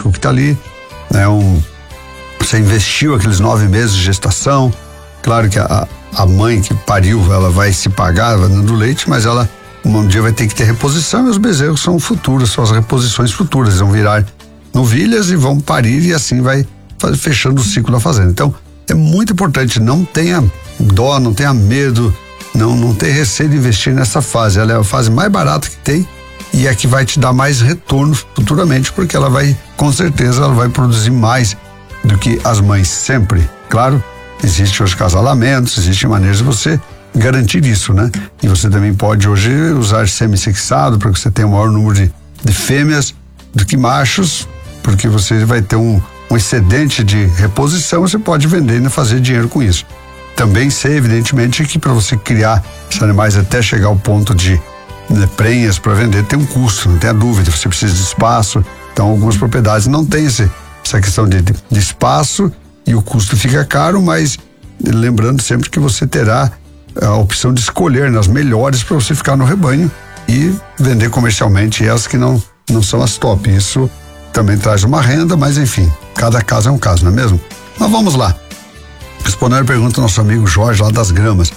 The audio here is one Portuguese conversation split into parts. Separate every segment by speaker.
Speaker 1: ciclo que está ali, né? Você investiu aqueles 9 meses de gestação. Claro que a mãe que pariu, ela vai se pagar dando leite, mas ela um dia vai ter que ter reposição, e os bezerros são futuros, são as reposições futuras, eles vão virar novilhas e vão parir, e assim vai fechando o ciclo da fazenda. Então é muito importante, não tenha dó, não tenha medo, não tenha receio de investir nessa fase. Ela é a fase mais barata que tem e é que vai te dar mais retorno futuramente, porque ela vai, com certeza, ela vai produzir mais do que as mães sempre. Claro, existem os casalamentos, existem maneiras de você garantir isso, né? E você também pode hoje usar semi-sexado para que você tenha o maior número de fêmeas do que machos, porque você vai ter um excedente de reposição, você pode vender e fazer dinheiro com isso. Também sei, evidentemente, que para você criar esses animais até chegar ao ponto de prenhas para vender, tem um custo, não tenha dúvida, você precisa de espaço. Então algumas propriedades não têm essa questão de espaço e o custo fica caro, mas lembrando sempre que você terá a opção de escolher nas melhores para você ficar no rebanho e vender comercialmente as que não são as top. Isso também traz uma renda, mas enfim, cada caso é um caso, não é mesmo? Mas vamos lá. Respondendo a pergunta do nosso amigo Jorge lá das Gramas.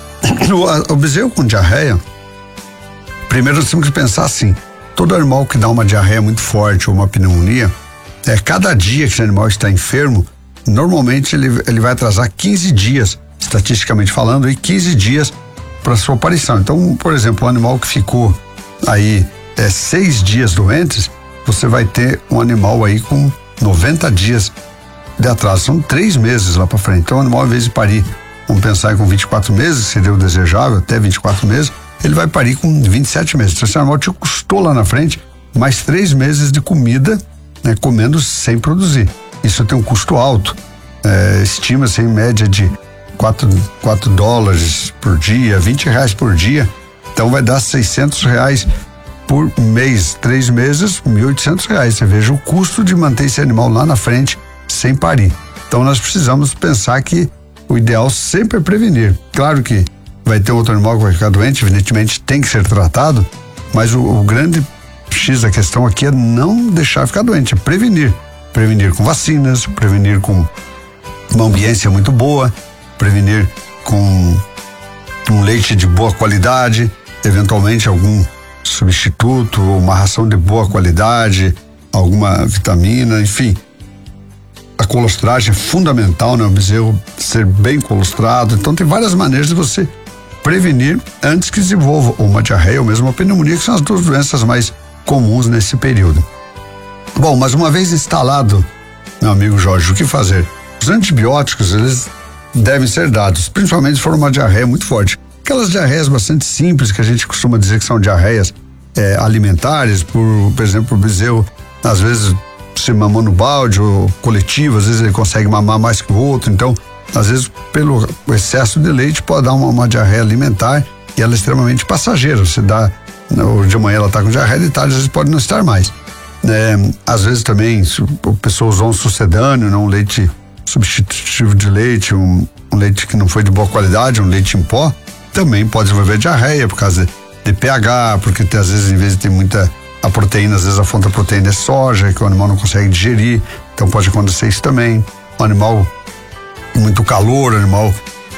Speaker 1: O bezerro com diarreia, primeiro nós temos que pensar assim: todo animal que dá uma diarreia muito forte ou uma pneumonia, cada dia que esse animal está enfermo, normalmente ele vai atrasar 15 dias, estatisticamente falando, e 15 dias para sua aparição. Então, por exemplo, um animal que ficou aí 6 dias doentes, você vai ter um animal aí com 90 dias de atraso, são 3 meses lá para frente. Então o animal, ao invés de parir, vamos pensar em com 24 meses, seria o desejável, até 24 meses, ele vai parir com 27 meses. Então esse animal te custou lá na frente mais 3 meses de comida, né, comendo sem produzir. Isso tem um custo alto, estima-se em média de $4 por dia, R$20 por dia, então vai dar R$600 por mês, 3 meses, R$1.800. Você veja o custo de manter esse animal lá na frente sem parir. Então nós precisamos pensar que o ideal sempre é prevenir. Claro que vai ter outro animal que vai ficar doente, evidentemente tem que ser tratado, mas o grande X da questão aqui é não deixar ficar doente, é prevenir. Prevenir com vacinas, prevenir com uma ambiência muito boa, prevenir com um leite de boa qualidade, eventualmente algum substituto, uma ração de boa qualidade, alguma vitamina, enfim. A colostragem é fundamental, né? O bezerro ser bem colostrado. Então tem várias maneiras de você prevenir antes que desenvolva uma diarreia ou mesmo uma pneumonia, que são as 2 doenças mais comuns nesse período. Bom, mas uma vez instalado, meu amigo Jorge, o que fazer? Os antibióticos, eles devem ser dados, principalmente se for uma diarreia muito forte. Aquelas diarreias bastante simples que a gente costuma dizer que são diarreias alimentares, por exemplo, o bezerro, às vezes, se mamou no balde ou coletivo, às vezes ele consegue mamar mais que o outro, então, às vezes, pelo excesso de leite, pode dar uma diarreia alimentar, e ela é extremamente passageira. Você dá, de manhã ela está com diarreia, de tarde, às vezes pode não estar mais. Às vezes também, se a pessoa usou um sucedâneo, um leite substitutivo de leite, um leite que não foi de boa qualidade, um leite em pó, também pode desenvolver diarreia por causa de pH, porque às vezes, em vez de ter muita a proteína, às vezes a fonte da proteína é soja, que o animal não consegue digerir, então pode acontecer isso também. O animal muito calor, o animal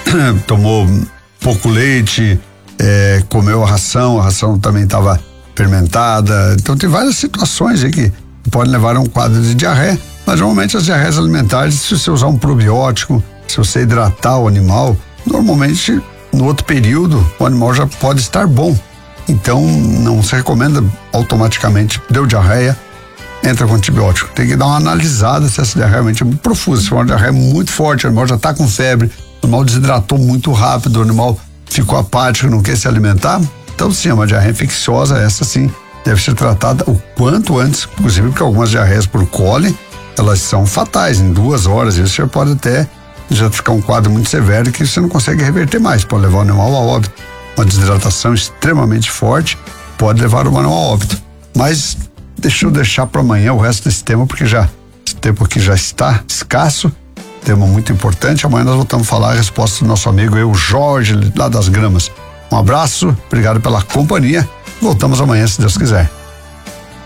Speaker 1: tomou pouco leite, comeu a ração também estava fermentada. Então tem várias situações aí que podem levar a um quadro de diarreia, mas normalmente as diarreias alimentares, se você usar um probiótico, se você hidratar o animal, normalmente no outro período o animal já pode estar bom. Então não se recomenda automaticamente, deu diarreia, entra com antibiótico. Tem que dar uma analisada se essa diarreia realmente é muito profusa, se for uma diarreia muito forte, o animal já está com febre, o animal desidratou muito rápido, o animal ficou apático, não quer se alimentar, então sim, é uma diarreia infecciosa, essa sim deve ser tratada o quanto antes, inclusive porque algumas diarreias por coli, elas são fatais, em 2 horas, isso já pode até já ficar um quadro muito severo que você não consegue reverter mais, pode levar o animal a óbito. Uma desidratação extremamente forte pode levar o animal a óbito. Mas deixa eu deixar para amanhã o resto desse tema, porque esse tempo aqui já está escasso, tema muito importante. Amanhã nós voltamos a falar a resposta do nosso amigo Jorge, lá das Gramas. Um abraço, obrigado pela companhia. Voltamos amanhã, se Deus quiser.